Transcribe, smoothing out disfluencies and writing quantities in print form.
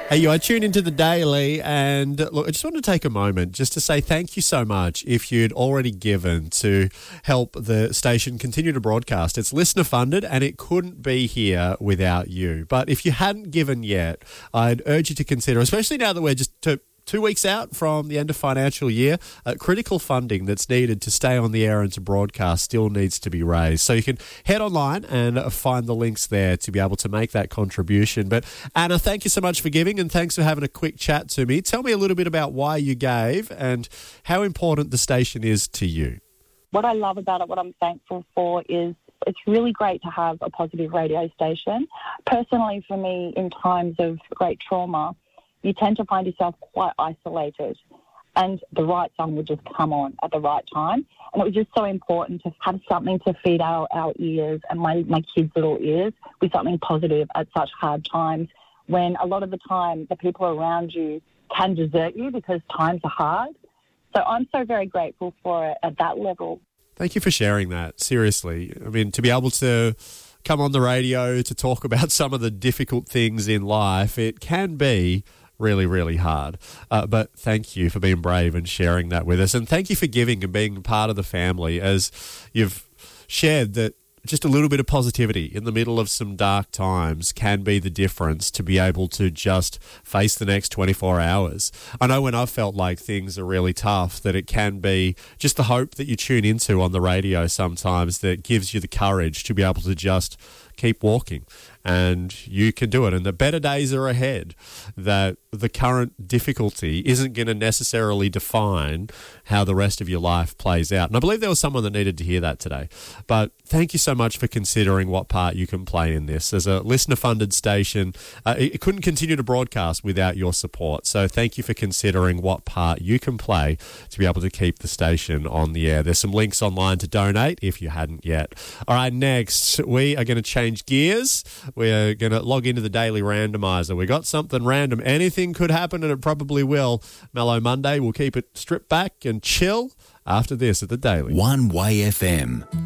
Hey, I tune into the Daily, and look, I just want to take a moment just to say thank you so much if you'd already given to help the station continue to broadcast. It's listener funded, and it couldn't be here without you. But if you hadn't given yet, I'd urge you to consider, especially now that we're just 2 weeks out from the end of financial year, critical funding that's needed to stay on the air and to broadcast still needs to be raised. So you can head online and find the links there to be able to make that contribution. But Anna, thank you so much for giving, and thanks for having a quick chat to me. Tell me a little bit about why you gave and how important the station is to you. What I love about it, what I'm thankful for is it's really great to have a positive radio station. Personally, for me, in times of great trauma, you tend to find yourself quite isolated, and the right song would just come on at the right time. And it was just so important to have something to feed our ears and my kids' little ears with something positive at such hard times, when a lot of the time the people around you can desert you because times are hard. So I'm so very grateful for it at that level. Thank you for sharing that. Seriously. I mean, to be able to come on the radio to talk about some of the difficult things in life, it can be really, really hard. But thank you for being brave and sharing that with us. And thank you for giving and being part of the family, as you've shared that just a little bit of positivity in the middle of some dark times can be the difference to be able to just face the next 24 hours. I know when I've felt like things are really tough, that it can be just the hope that you tune into on the radio sometimes that gives you the courage to be able to just keep walking. And you can do it. And the better days are ahead, that the current difficulty isn't going to necessarily define how the rest of your life plays out. And I believe there was someone that needed to hear that today. But thank you so much for considering what part you can play in this. As a listener-funded station, it couldn't continue to broadcast without your support. So thank you for considering what part you can play to be able to keep the station on the air. There's some links online to donate if you hadn't yet. All right, next, we are going to change gears. We're going to log into the Daily Randomizer. We got something random. Anything could happen, and it probably will. Mellow Monday, we'll keep it stripped back and chill after this at the Daily. One Way FM.